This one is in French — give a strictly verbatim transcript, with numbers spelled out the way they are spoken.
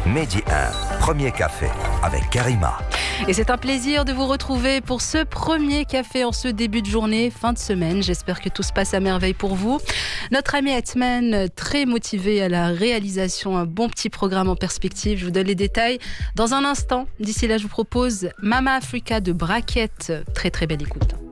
Mehdi un, premier café avec Karima. Et c'est un plaisir de vous retrouver pour ce premier café en ce début de journée, fin de semaine. J'espère que tout se passe à merveille pour vous. Notre ami Hetman, très motivé à la réalisation, un bon petit programme en perspective. Je vous donne les détails dans un instant. D'ici là, je vous propose Mama Africa de Braquette. Très très belle écoute.